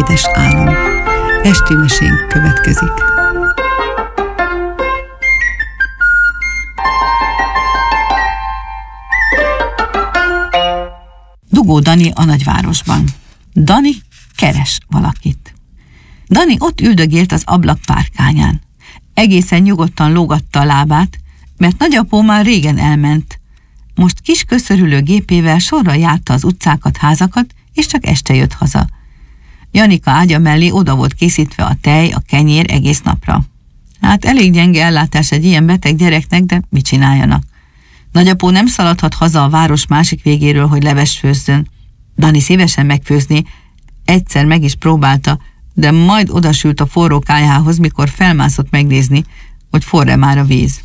édes álom. Esti mesénk következik. Dugó Dani a nagyvárosban. Dani keres valakit. Dani ott üldögélt az ablak párkányán. Egészen nyugodtan lógatta a lábát, mert nagyapó már régen elment. Most kis köszörülő gépével sorra járta az utcákat, házakat, és csak este jött haza. Janika ágya mellé oda volt készítve a tej, a kenyér egész napra. Hát elég gyenge ellátás egy ilyen beteg gyereknek, de mit csináljanak? Nagyapó nem szaladhat haza a város másik végéről, hogy levest főzzön. Dani szívesen megfőzni, egyszer meg is próbálta, de majd odasült a forró kályhához, mikor felmászott megnézni, hogy forr-e már a víz.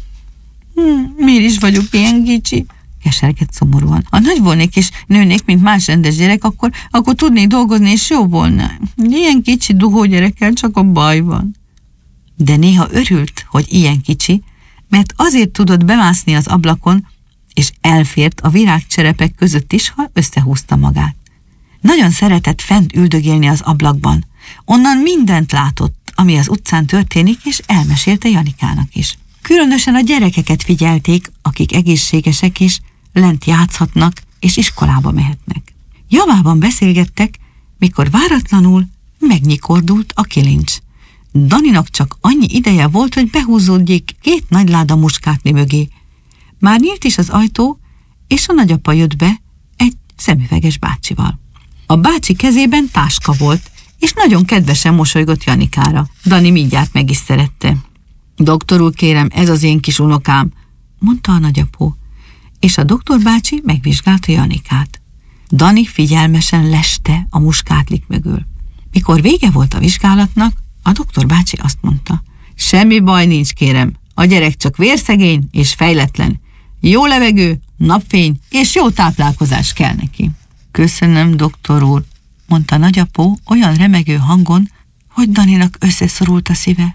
Miért is vagyok ilyen kicsi? Kesergett szomorúan. Ha nagy volnék és nőnék, mint más rendes gyerek, akkor tudnék dolgozni, és jó volna. Ilyen kicsi dugó gyerekkel csak a baj van. De néha örült, hogy ilyen kicsi, mert azért tudott bemászni az ablakon, és elfért a virágcserepek között is, ha összehúzta magát. Nagyon szeretett fent üldögélni az ablakban. Onnan mindent látott, ami az utcán történik, és elmesélte Janikának is. Különösen a gyerekeket figyelték, akik egészségesek és lent játszhatnak, és iskolába mehetnek. Javában beszélgettek, mikor váratlanul megnyikordult a kilincs. Daninak csak annyi ideje volt, hogy behúzódjék 2 nagy láda muskátli mögé. Már nyílt is az ajtó, és a nagyapa jött be egy szemüveges bácsival. A bácsi kezében táska volt, és nagyon kedvesen mosolygott Janikára. Dani mindjárt meg is szerette. Doktor úr, kérem, ez az én kis unokám, mondta a nagyapó, és a doktor bácsi megvizsgálta Janikát. Dani figyelmesen leste a muskátlik mögül. Mikor vége volt a vizsgálatnak, a doktor bácsi azt mondta: semmi baj nincs, kérem, a gyerek csak vérszegény és fejletlen. Jó levegő, napfény és jó táplálkozás kell neki. Köszönöm, doktor úr, mondta nagyapó olyan remegő hangon, hogy Daninak összeszorult a szíve.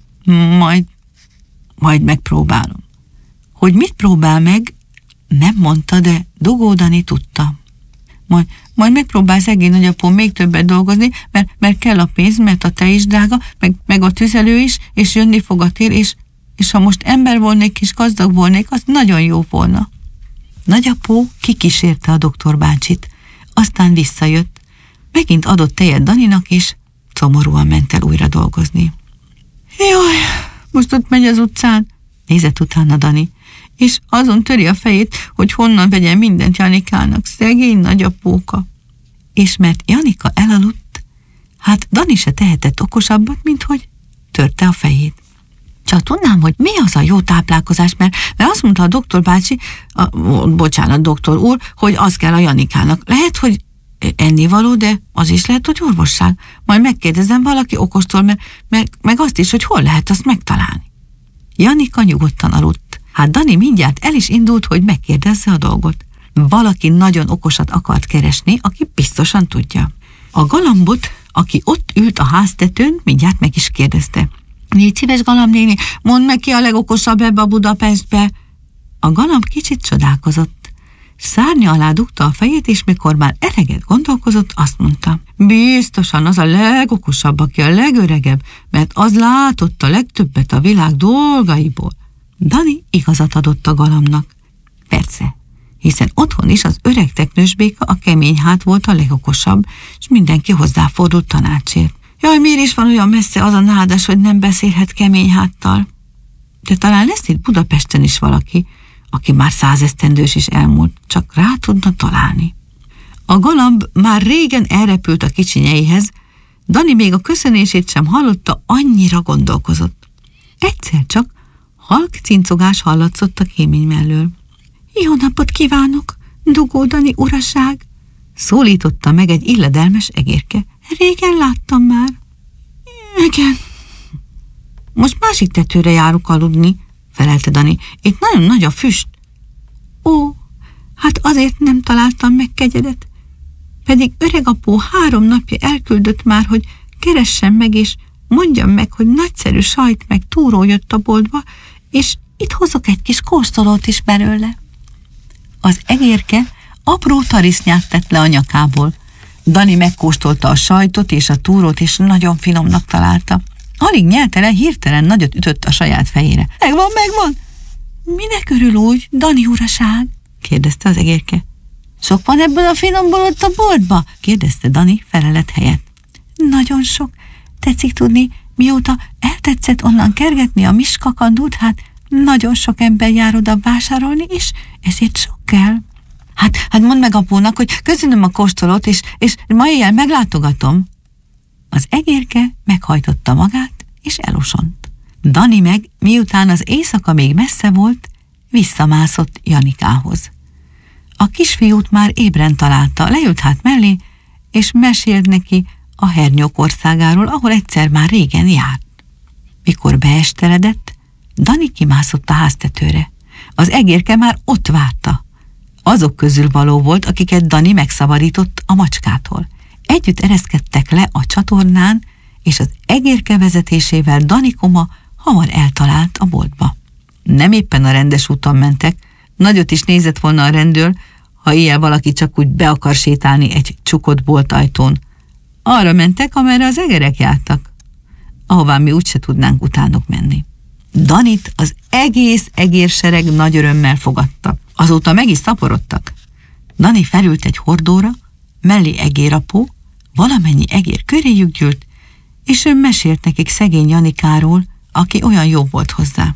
Majd megpróbálom. Hogy mit próbál meg, nem mondta, de Dugó Dani tudta. Majd megpróbál szegény nagyapó még többet dolgozni, mert kell a pénz, mert a tej is drága, meg a tüzelő is, és jönni fog a tél, és ha most ember volnék és gazdag volnék, az nagyon jó volna. Nagyapó kikísérte a doktor bácsit, aztán visszajött, megint adott tejet Daninak, és szomorúan ment el újra dolgozni. Jaj, most ott megy az utcán, nézett utána Dani, és azon töri a fejét, hogy honnan vegyen mindent Janikának, szegény nagyapóka. És mert Janika elaludt, hát Dani se tehetett okosabbat, mint hogy törte a fejét. Csak tudnám, hogy mi az a jó táplálkozás, mert azt mondta a doktor bácsi, doktor úr, hogy az kell a Janikának. Lehet, hogy ennivaló, de az is lehet, hogy orvosság. Majd megkérdezem valaki okostól, meg azt is, hogy hol lehet azt megtalálni. Janika nyugodtan aludt. Hát Dani mindjárt el is indult, hogy megkérdezze a dolgot. Valaki nagyon okosat akart keresni, aki biztosan tudja. A galambot, aki ott ült a háztetőn, mindjárt meg is kérdezte. Légy szíves, Galamb néni, mondd meg, ki a legokosabb ebbe a Budapestbe. A galamb kicsit csodálkozott. Szárnya alá dugta a fejét, és mikor már eleget gondolkozott, azt mondta: biztosan az a legokosabb, aki a legöregebb, mert az látott a legtöbbet a világ dolgaiból. Dani igazat adott a galambnak. Persze, hiszen otthon is az öreg teknősbéka, a kemény hát volt a legokosabb, és mindenki hozzáfordult tanácsért. Jaj, miért is van olyan messze az a nádas, hogy nem beszélhet kemény háttal? De talán lesz itt Budapesten is valaki, aki már 100 esztendős is elmúlt, csak rá tudna találni. A galamb már régen elrepült a kicsinyeihez, Dani még a köszönését sem hallotta, annyira gondolkozott. Egyszer csak halk cincogás hallatszott a kémény mellől. Jó napot kívánok, Dugó Dani uraság! Szólította meg egy illedelmes egérke. Régen láttam már. Igen. Most másik tetőre járok aludni, felelte Dani. Itt nagyon nagy a füst. Ó, hát azért nem találtam meg kegyedet. Pedig öregapó 3 napja elküldött már, hogy keressem meg, és mondjam meg, hogy nagyszerű sajt meg túró jött a boltba, és itt hozok egy kis kóstolót is belőle. Az egérke apró tarisznyát tett le a nyakából. Dani megkóstolta a sajtot és a túrót, és nagyon finomnak találta. Alig nyelte le, hirtelen nagyot ütött a saját fejére. Megvan! Minek örül úgy, Dani uraság? Kérdezte az egérke. Sok van ebből a finomból ott a boltba? Kérdezte Dani felelet helyett. Nagyon sok. Tetszik tudni, mióta eltetszett onnan kergetni a miskakandút, hát nagyon sok ember jár oda vásárolni, és ezért sok kell. Hát mondd meg apónak, hogy köszönöm a kóstolót, és ma éjjel meglátogatom. Az egérke meghajtotta magát, és elosont. Dani meg, miután az éjszaka még messze volt, visszamászott Janikához. A kisfiút már ébren találta, leült hát mellé, és mesélt neki a hernyók országáról, ahol egyszer már régen járt. Mikor beesteledett, Dani kimászott a háztetőre. Az egérke már ott várta. Azok közül való volt, akiket Dani megszabadított a macskától. Együtt ereszkedtek le a csatornán, és az egérke vezetésével Danikoma hamar eltalált a boltba. Nem éppen a rendes úton mentek, nagyot is nézett volna a rendőr, ha ilyen valaki csak úgy be akar sétálni egy csukott boltajtón. Arra mentek, amerre az egerek jártak, ahová mi úgyse tudnánk utánuk menni. Danit az egész egérsereg nagy örömmel fogadta. Azóta meg is szaporodtak. Dani felült egy hordóra, mellé egérapó, valamennyi egér köréjük gyűlt, és ő mesélt nekik szegény Janikáról, aki olyan jó volt hozzá.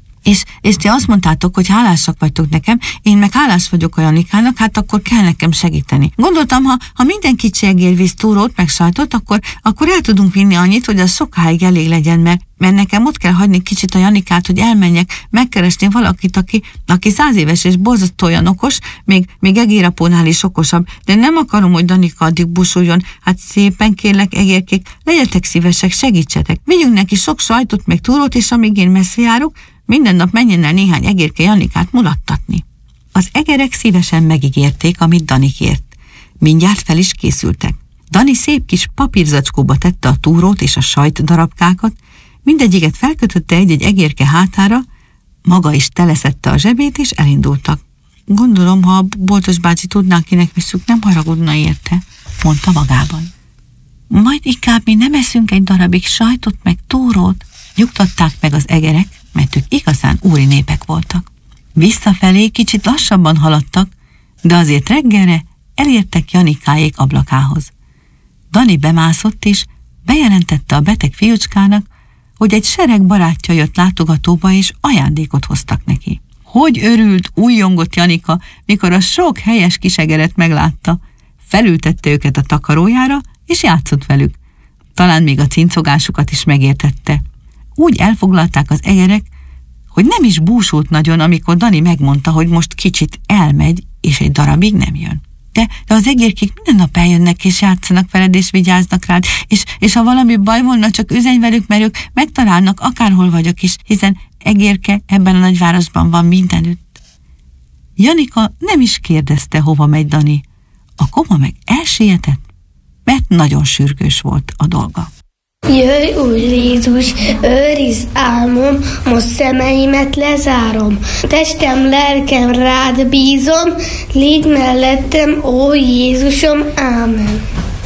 És ti azt mondtátok, hogy hálásak vagytok nekem, én meg hálás vagyok a Janikának, hát akkor kell nekem segíteni. Gondoltam, ha minden kicsi egér visz túrót, meg sajtot, akkor el tudunk vinni annyit, hogy az sokáig elég legyen, mert nekem ott kell hagyni kicsit a Janikát, hogy elmenjek megkeresni valakit, aki 100 éves és borzasztó olyan okos, még egérapónál is okosabb, de nem akarom, hogy Danika addig busuljon. Hát szépen kérlek, egérkék, legyetek szívesek, segítsetek. Vigyünk neki sok sajtot, meg túrót, és amíg én messze járok, minden nap menjen el néhány egérke Janikát mulattatni. Az egerek szívesen megígérték, amit Dani kért. Mindjárt fel is készültek. Dani szép kis papírzacskóba tette a túrót és a sajt darabkákat, mindegyiket felkötötte egy-egy egérke hátára, maga is teleszedte a zsebét, és elindultak. Gondolom, ha a boltos bácsi tudná, kinek visszük, nem haragudna érte, mondta magában. Majd inkább mi nem eszünk egy darabig sajtot meg túrót, nyugtatták meg az egerek, mert ők igazán úri népek voltak. Visszafelé kicsit lassabban haladtak, de azért reggelre elértek Janikáék ablakához. Dani bemászott, és bejelentette a beteg fiúcskának, hogy egy sereg barátja jött látogatóba, és ajándékot hoztak neki. Hogy örült, újjongott Janika, mikor a sok helyes kisegeret meglátta. Felültette őket a takarójára, és játszott velük. Talán még a cincogásukat is megértette. Úgy elfoglalták az egerek, hogy nem is búsult nagyon, amikor Dani megmondta, hogy most kicsit elmegy, és egy darabig nem jön. De az egérkék minden nap eljönnek, és játszanak veled, és vigyáznak rád, és ha valami baj volna, csak üzenj velük, mert ők megtalálnak, akárhol vagyok is, hiszen egérke ebben a nagyvárosban van mindenütt. Janika nem is kérdezte, hova megy Dani. A koma meg elsietett, mert nagyon sürgős volt a dolga. Jöjj, Úr Jézus, őrizd álmom, most szemeimet lezárom. Testem, lelkem rád bízom, légy mellettem, ó Jézusom, ámen.